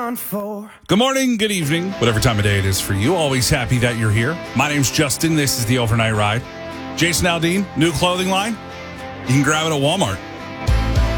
done for. Good morning, good evening, whatever time of day it is for you. Always happy that you're here. My name's Justin. This is the Overnight Ride. Jason Aldean, new clothing line. You can grab it at Walmart.